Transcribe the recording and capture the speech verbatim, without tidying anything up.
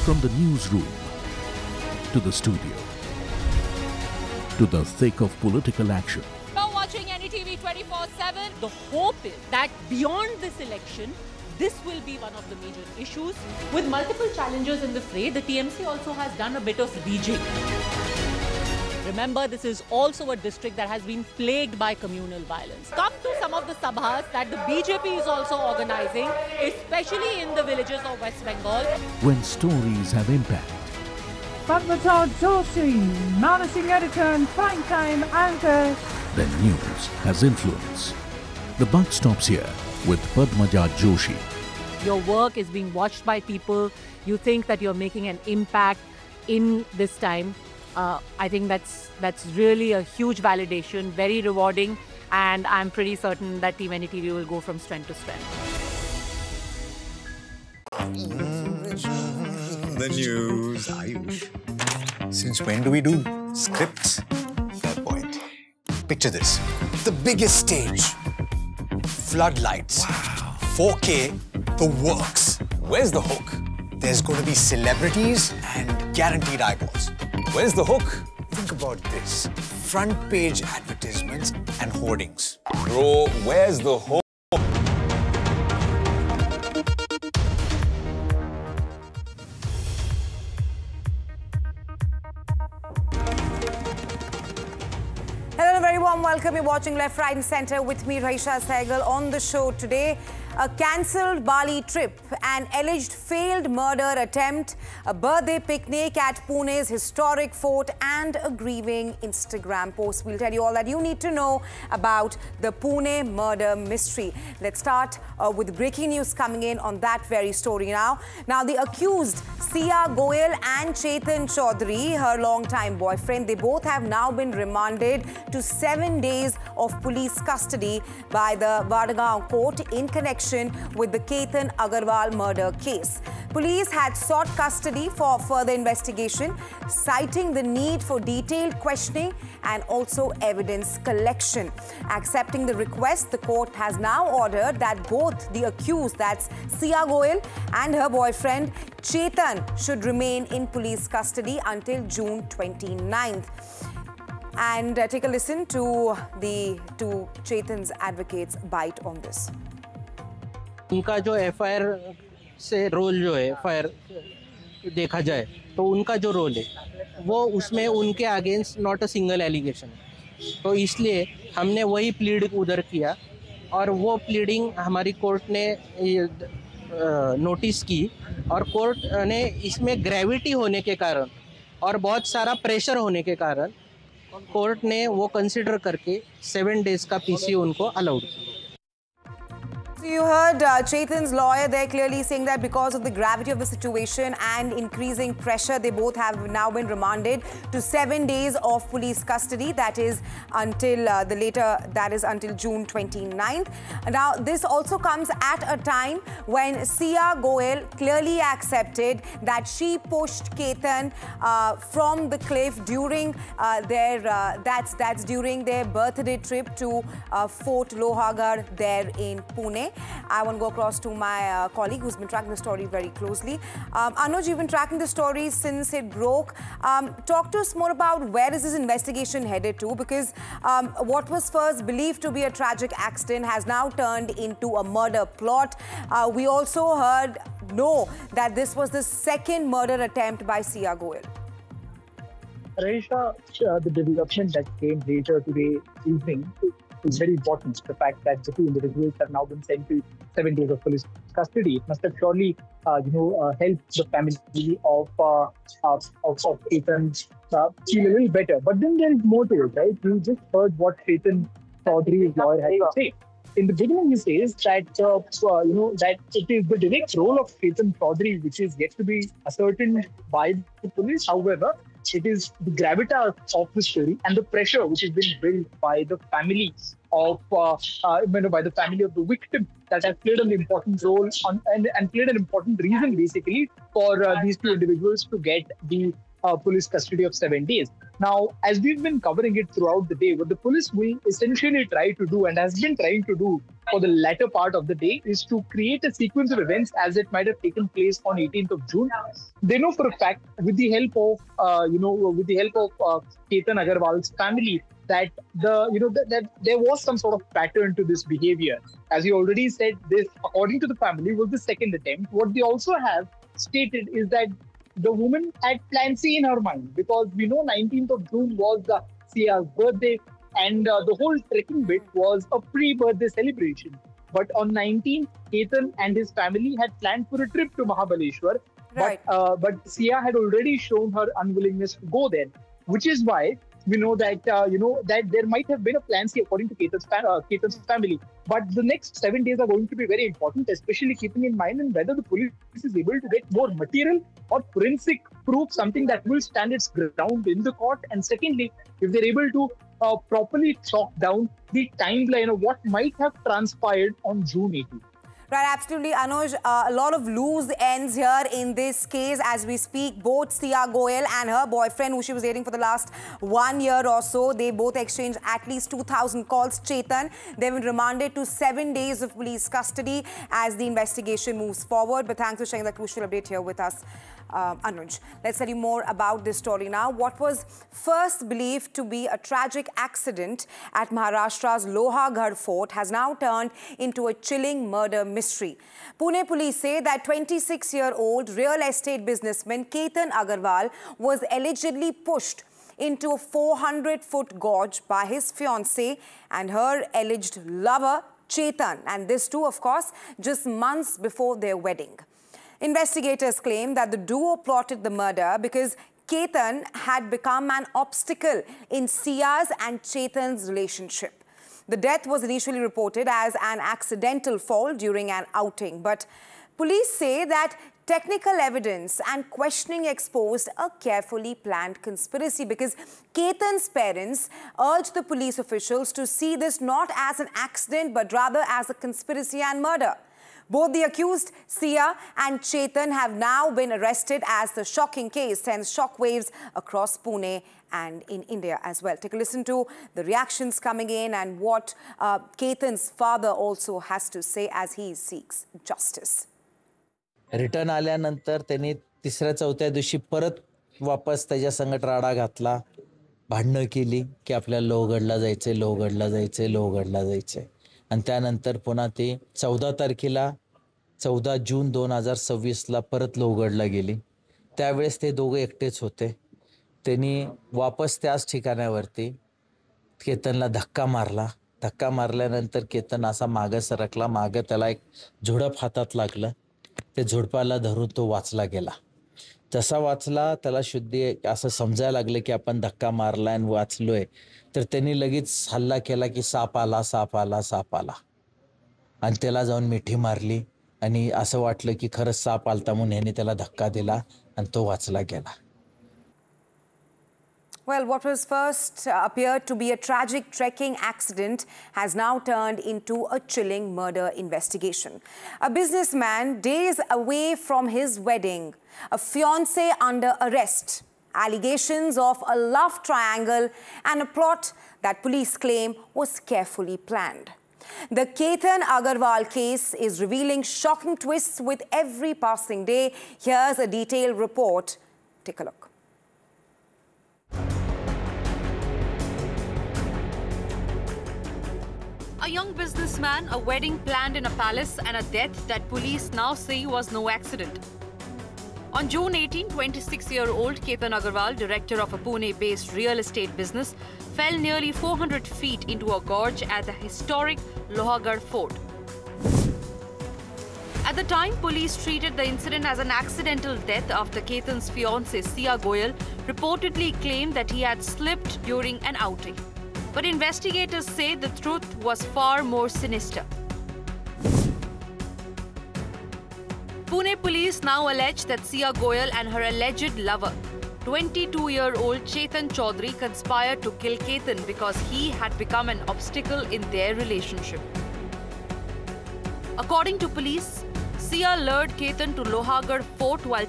From the newsroom to the studio to the thick of political action. You're watching N D T V twenty-four seven. The hope is that beyond this election, this will be one of the major issues. With multiple challengers in the fray, the T M C also has done a bit of rejig. Remember, this is also a district that has been plagued by communal violence. Come to some of the sabhas that the B J P is also organizing, especially in the villages of West Bengal. When stories have impact. Padmaja Joshi, managing editor and prime-time anchor. Then news has influence. The buck stops here with Padmaja Joshi. Your work is being watched by people. You think that you're making an impact in this time. Uh, I think that's that's really a huge validation, very rewarding, and I'm pretty certain that Team N D T V will go from strength to strength. The news, Ayush. Since when do we do scripts? Fair point. Picture this. The biggest stage. Floodlights. Wow. four K, the works. Where's the hook? There's going to be celebrities and guaranteed eyeballs. Where's the hook? Think about this. Front page advertisements and hoardings. Bro, where's the hook? Hello, a very warm welcome. You're watching Left, Right and Centre with me, Raisha Sehgal. On the show today, a cancelled Bali trip, an alleged failed murder attempt, a birthday picnic at Pune's historic fort and a grieving Instagram post. We'll tell you all that you need to know about the Pune murder mystery. Let's start uh, with breaking news coming in on that very story now. Now, the accused, Sia Goyal and Chetan Chaudhary, her longtime boyfriend, they both have now been remanded to seven days of police custody by the Vadgaon court in connection with the Ketan Agarwal murder case. Police had sought custody for further investigation, citing the need for detailed questioning and also evidence collection. Accepting the request, the court has now ordered that both the accused, that's Sia Goyal and her boyfriend Chetan, should remain in police custody until June twenty-ninth. And uh, take a listen to the to Chetan's advocates' bite on this. उनका जो F I R से role जो है F I R देखा जाए तो उनका जो रोल है वो उसमें उनके against not a single allegation, तो इसलिए हमने वही प्लीड उधर किया और वो प्लीडिंग हमारी कोर्ट ने नोटिस की और कोर्ट ने इसमें ग्रेविटी होने के कारण और बहुत सारा प्रेशर होने के कारण कोर्ट ने वो कंसिडर करके सेवन डेज का पीसी उनको अलाउड किया. So you heard uh, Chetan's lawyer there clearly saying that because of the gravity of the situation and increasing pressure, they both have now been remanded to seven days of police custody. That is until uh, the later, that is until June twenty-ninth. Now, this also comes at a time when Sia Goyal clearly accepted that she pushed Ketan uh, from the cliff during uh, their uh, that's that's during their birthday trip to uh, Fort Lohagarh there in Pune. I want to go across to my uh, colleague who's been tracking the story very closely. Um, Anuj, you've been tracking the story since it broke. Um, talk to us more about where is this investigation headed to, because um, what was first believed to be a tragic accident has now turned into a murder plot. Uh, we also heard, no, that this was the second murder attempt by Sia Goyal. Raisha, uh, the development that came later today evening is very important. The fact that the two individuals have now been sent to seven days of police custody, it must have surely, uh, you know, uh, helped the family of uh, of of, of Chetan uh, feel a little better. But then there is more to it, right? You just heard what Chetan Chaudhary's lawyer had to say. In the beginning, he says that uh, uh, you know that it is the direct role of Chetan Chaudhary which is yet to be ascertained by the police. However, it is the gravitas of the story and the pressure which has been built by the family of, uh, uh, you know, by the family of the victim that has played an important role on, and, and played an important reason basically for uh, these two individuals to get the uh, police custody of seven days. Now, as we've been covering it throughout the day, what the police will essentially try to do and has been trying to do for the latter part of the day is to create a sequence of events as it might have taken place on eighteenth of June. They know for a fact, with the help of, uh, you know, with the help of uh, Ketan Agarwal's family, that the, you know, that, that there was some sort of pattern to this behavior. As you already said, this, according to the family, was the second attempt. What they also have stated is that the woman had plan C in her mind, because we know nineteenth of June was the Sia's birthday, and uh, the whole trekking bit was a pre-birthday celebration. But on nineteenth, Ketan and his family had planned for a trip to Mahabaleshwar, Right. but uh, but Sia had already shown her unwillingness to go there, which is why we know that uh, you know that there might have been a plan C according to Ketan's, fa- uh, Ketan's family. But the next seven days are going to be very important, especially keeping in mind and whether the police is able to get more material or forensic proof, something that will stand its ground in the court. And secondly, if they're able to uh, properly chalk down the timeline of what might have transpired on June eighteenth. Right, absolutely, Anuj. Uh, a lot of loose ends here in this case as we speak. Both Sia Goyal and her boyfriend, who she was dating for the last one year or so, they both exchanged at least two thousand calls. Chetan, they've been remanded to seven days of police custody as the investigation moves forward. But thanks for sharing the crucial update here with us, uh, Anuj. Let's tell you more about this story now. What was first believed to be a tragic accident at Maharashtra's Lohagarh fort has now turned into a chilling murder mystery. Pune police say that twenty-six-year-old real estate businessman Ketan Agarwal was allegedly pushed into a four hundred foot gorge by his fiancée and her alleged lover, Chetan. And this too, of course, just months before their wedding. Investigators claim that the duo plotted the murder because Ketan had become an obstacle in Sia's and Chetan's relationship. The death was initially reported as an accidental fall during an outing, but police say that technical evidence and questioning exposed a carefully planned conspiracy because Ketan's parents urged the police officials to see this not as an accident but rather as a conspiracy and murder. Both the accused, Sia and Chetan, have now been arrested as the shocking case sends shockwaves across Pune and in India as well. Take a listen to the reactions coming in and what uh, Ketan's father also has to say as he seeks justice. Return आल्यानंतर त्यांनी तिसऱ्या चौथ्या दिवशी परत वापस त्याच्या संगत राडा घातला, भांडणं केली की आपल्याला लोहगडला जायचंय, लोहगडला जायचंय, लोहगडला जायचंय. आणि त्यानंतर पुन्हा ते चौदा तारखेला चौदा जून दोन हजार सव्वीसला परत लोहगडला गेली. त्यावेळेस ते दोघे एकटेच होते. त्यांनी वापस त्याच ठिकाणावरती केतनला धक्का मारला. धक्का मारल्यानंतर केतन असा मागे सरकला. मागे त्याला एक झुडप हातात लागलं. ते झुडपाला धरून तो वाचला गेला. जसा वाचला त्याला शुद्धी असं समजायला लागलं की आपण धक्का मारला आणि वाचलोय. तर त्यांनी लगेच हल्ला केला की साप आला, साप आला, साप आला. आणि त्याला जाऊन मिठी मारली आणि असं वाटलं की खरंच साप आलता म्हणून ह्याने त्याला धक्का दिला आणि तो वाचला गेला. Well, what was first uh, appeared to be a tragic trekking accident has now turned into a chilling murder investigation. A businessman days away from his wedding, a fiancé under arrest, allegations of a love triangle and a plot that police claim was carefully planned. The Ketan Agarwal case is revealing shocking twists with every passing day. Here's a detailed report. Take a look. A young businessman, a wedding planned in a palace, and a death that police now say was no accident. On June eighteenth, twenty-six-year-old Ketan Agarwal, director of a Pune-based real estate business, fell nearly four hundred feet into a gorge at the historic Lohagarh fort. At the time, police treated the incident as an accidental death after Ketan's fiancée, Sia Goyal, reportedly claimed that he had slipped during an outing. But investigators say the truth was far more sinister. Pune police now allege that Sia Goyal and her alleged lover, twenty-two-year-old Chetan Chaudhary, conspired to kill Ketan because he had become an obstacle in their relationship. According to police, Sia lured Ketan to Lohagarh fort while